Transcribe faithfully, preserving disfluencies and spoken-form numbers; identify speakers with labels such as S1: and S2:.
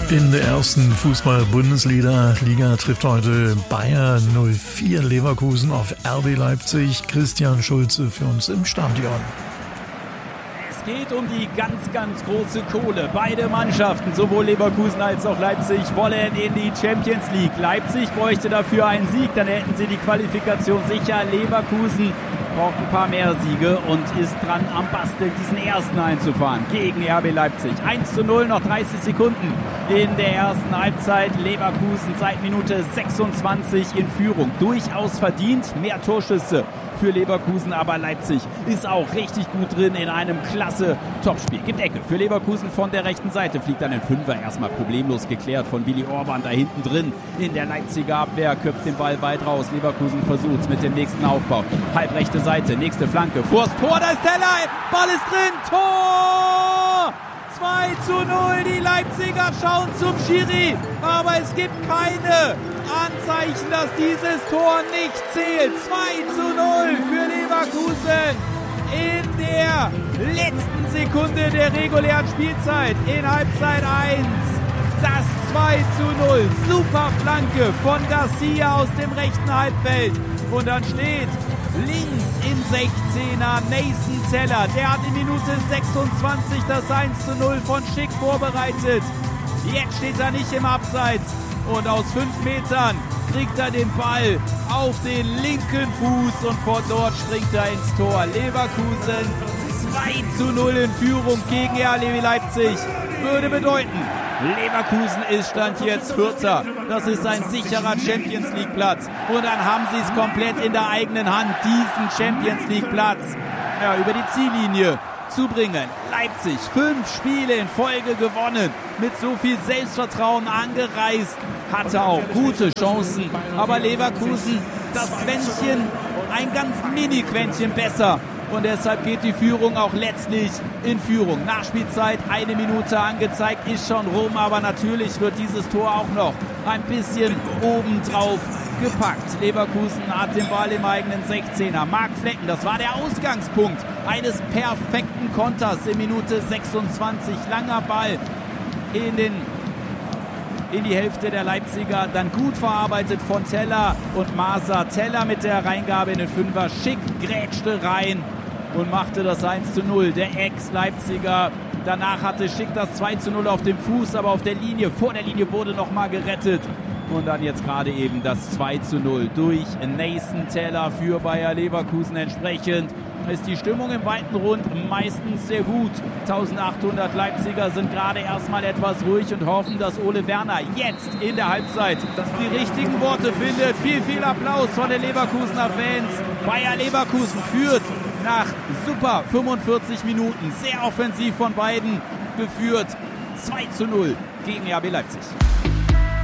S1: In der ersten Fußball-Bundesliga Liga trifft heute Bayer null vier Leverkusen auf R B Leipzig. Christian Schulze für uns im Stadion.
S2: Es geht um die ganz, ganz große Kohle. Beide Mannschaften, sowohl Leverkusen als auch Leipzig, wollen in die Champions League. Leipzig bräuchte dafür einen Sieg, dann hätten sie die Qualifikation sicher. Leverkusen braucht ein paar mehr Siege und ist dran am Basteln, diesen ersten einzufahren gegen R B Leipzig. eins zu null, noch dreißig Sekunden in der ersten Halbzeit. Leverkusen seit Minute sechsundzwanzig in Führung. Durchaus verdient, mehr Torschüsse für Leverkusen, aber Leipzig ist auch richtig gut drin in einem klasse Topspiel. Gibt Ecke für Leverkusen von der rechten Seite, fliegt dann ein Fünfer, erstmal problemlos geklärt von Willi Orban da hinten drin in der Leipziger Abwehr, köpft den Ball weit raus. Leverkusen versucht mit dem nächsten Aufbau. Halbrechte Seite, nächste Flanke, vors Tor, da ist Teller, Ball ist drin, Tor! zwei zu null, die Leipziger schauen zum Schiri, aber es gibt keine Anzeichen, dass dieses Tor nicht zählt. zwei zu null für Leverkusen in der letzten Sekunde der regulären Spielzeit in Halbzeit eins. Das zwei zu null, super Flanke von Garcia aus dem rechten Halbfeld und dann steht links im sechzehner Nathan Teller. Der hat in Minute sechsundzwanzig das eins zu null von Schick vorbereitet. Jetzt steht er nicht im Abseits. Und aus fünf Metern kriegt er den Ball auf den linken Fuß und von dort springt er ins Tor. Leverkusen zwei zu null in Führung gegen R B Leipzig. Würde bedeuten, Leverkusen ist Stand jetzt Vierter. Das ist ein sicherer Champions League Platz. Und dann haben sie es komplett in der eigenen Hand, diesen Champions League Platz ja, über die Ziellinie zu bringen. Leipzig, fünf Spiele in Folge gewonnen, mit so viel Selbstvertrauen angereist, hatte auch gute Chancen, aber Leverkusen das Quäntchen, ein ganz Mini-Quäntchen besser und deshalb geht die Führung auch letztlich in Führung. Nachspielzeit, eine Minute angezeigt, ist schon rum, aber natürlich wird dieses Tor auch noch ein bisschen obendrauf gepackt. Leverkusen hat den Ball im eigenen sechzehner. Marc Flecken, das war der Ausgangspunkt eines perfekten Konters in Minute sechsundzwanzig. Langer Ball in, den, in die Hälfte der Leipziger. Dann gut verarbeitet von Teller und Maser. Teller mit der Reingabe in den Fünfer. Schick grätschte rein und machte das eins zu null. Der Ex-Leipziger. Danach hatte Schick das zwei zu null auf dem Fuß, aber auf der Linie, vor der Linie wurde nochmal gerettet. Und dann jetzt gerade eben das zwei zu null durch Nathan Teller für Bayer Leverkusen. Entsprechend ist die Stimmung im weiten Rund meistens sehr gut. eintausendachthundert Leipziger sind gerade erstmal etwas ruhig und hoffen, dass Ole Werner jetzt in der Halbzeit die richtigen Worte findet. Viel, viel Applaus von den Leverkusener Fans. Bayer Leverkusen führt nach super fünfundvierzig Minuten. Sehr offensiv von beiden geführt. zwei zu null gegen R B Leipzig.